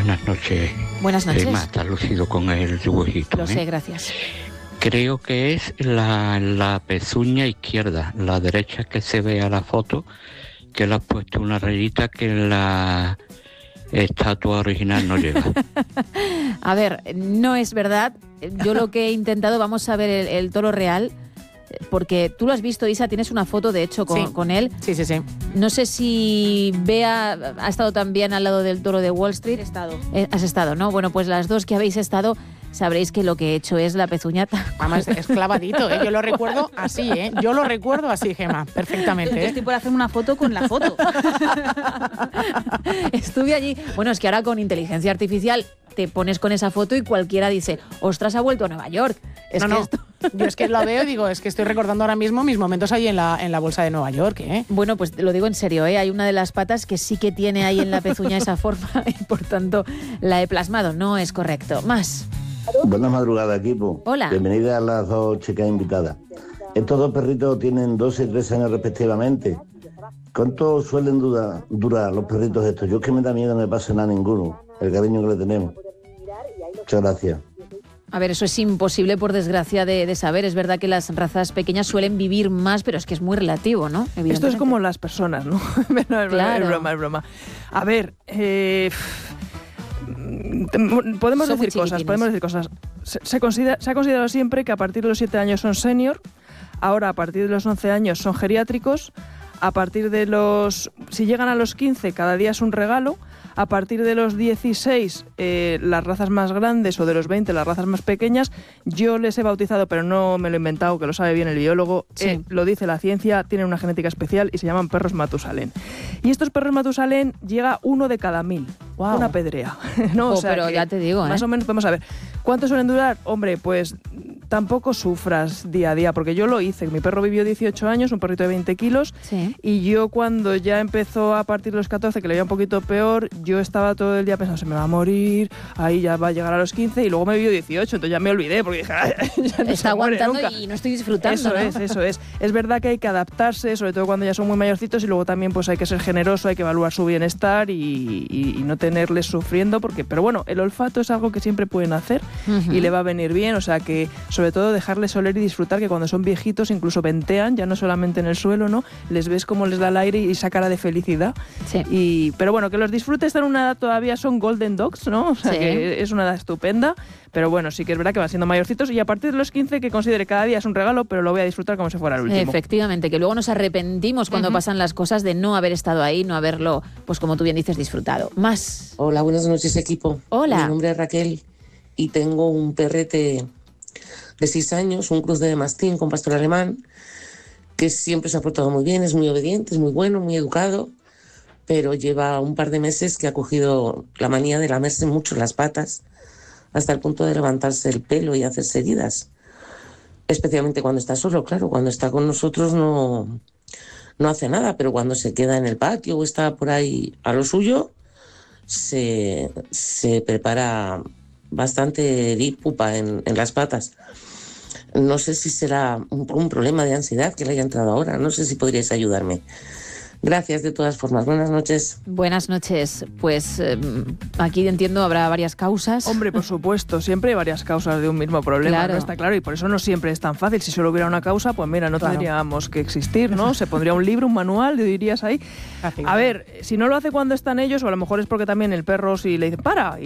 Buenas noches. Buenas noches. Emma, está lucido con el dibujito. Lo sé, gracias. Creo que es la pezuña izquierda, la derecha que se ve a la foto, que le has puesto una rayita que la estatua original no lleva. A ver, no es verdad. Yo lo que he intentado, vamos a ver el toro real, porque tú lo has visto, Isa, tienes una foto de hecho con él. Sí. No sé si Bea ha estado también al lado del toro de Wall Street. He estado. Has estado, ¿no? Bueno, pues las dos que habéis estado sabréis que lo que he hecho es la pezuñata. Además, es clavadito, ¿eh? Yo lo recuerdo así, ¿eh? Yo lo recuerdo así, Gemma, perfectamente, ¿eh? Estoy por hacer una foto con la foto. Estuve allí. Bueno, es que ahora con inteligencia artificial te pones con esa foto y cualquiera dice, ostras, ha vuelto a Nueva York. Yo es que lo veo y digo, es que estoy recordando ahora mismo mis momentos ahí en la bolsa de Nueva York, ¿eh? Bueno, pues lo digo en serio, ¿eh? Hay una de las patas que sí que tiene ahí en la pezuña esa forma y por tanto la he plasmado. No es correcto. Más. Buenas madrugadas, equipo. Hola. Bienvenida a las dos chicas invitadas. Estos dos perritos tienen 12 y 13 años respectivamente. ¿Cuánto suelen durar los perritos estos? Yo es que me da miedo, no me pase nada ninguno. El cariño que le tenemos. Muchas gracias. A ver, eso es imposible por desgracia de saber. Es verdad que las razas pequeñas suelen vivir más, pero es que es muy relativo, ¿no? Esto es como las personas, ¿no? No, Claro. es broma. A ver, podemos decir cosas. Se ha considerado siempre que a partir de los 7 años son senior, ahora a partir de los 11 años son geriátricos, a partir de si llegan a los 15 cada día es un regalo, a partir de los 16 las razas más grandes o de los 20 las razas más pequeñas, yo les he bautizado, pero no me lo he inventado, que lo sabe bien el biólogo, lo dice la ciencia, tienen una genética especial y se llaman perros Matusalén. Y estos perros Matusalén llega uno de cada 1000. Wow. Una pedrea. ¿No? Oh, o sea, pero ya te digo, más o menos podemos saber. ¿Cuánto suelen durar? Hombre, pues tampoco sufras día a día, porque yo lo hice. Mi perro vivió 18 años, un perrito de 20 kilos, y yo cuando ya empezó a partir de los 14, que le veía un poquito peor, yo estaba todo el día pensando, se me va a morir, ahí ya va a llegar a los 15, y luego me vivió 18, entonces ya me olvidé, porque dije, ya no está aguantando y no estoy disfrutando. Eso es. Es verdad que hay que adaptarse, sobre todo cuando ya son muy mayorcitos, y luego también pues hay que ser generoso, hay que evaluar su bienestar y no tenerles sufriendo, pero bueno, el olfato es algo que siempre pueden hacer y le va a venir bien, o sea que sobre todo dejarles oler y disfrutar, que cuando son viejitos incluso ventean, ya no solamente en el suelo, ¿no? Les ves cómo les da el aire y esa cara de felicidad. Sí. Pero bueno, que los disfrutes, están en una edad todavía, son golden dogs, ¿no? O sea que es una edad estupenda, pero bueno, sí que es verdad que van siendo mayorcitos y a partir de los 15 que considere cada día es un regalo, pero lo voy a disfrutar como si fuera el último. Efectivamente, que luego nos arrepentimos cuando pasan las cosas de no haber estado ahí, no haberlo, pues como tú bien dices, disfrutado. Más. Hola, buenas noches, equipo. Hola. Mi nombre es Raquel y tengo un perrete de 6 años, un cruce de mastín con pastor alemán, que siempre se ha portado muy bien, es muy obediente, es muy bueno, muy educado, pero lleva un par de meses que ha cogido la manía de lamerse mucho las patas, hasta el punto de levantarse el pelo y hacerse heridas. Especialmente cuando está solo, claro, cuando está con nosotros no hace nada, pero cuando se queda en el patio o está por ahí a lo suyo, se prepara bastante pupa en las patas. No sé si será un problema de ansiedad que le haya entrado ahora. No sé si podríais ayudarme. Gracias de todas formas. Buenas noches. Buenas noches. Pues aquí entiendo habrá varias causas. Hombre, por supuesto, siempre hay varias causas de un mismo problema, claro. ¿no? Está claro, y por eso no siempre es tan fácil. Si solo hubiera una causa, pues mira, no tendríamos que existir, ¿no? Se pondría un libro, un manual, le dirías ahí. A ver, si no lo hace cuando están ellos, o a lo mejor es porque también el perro si le dice, para,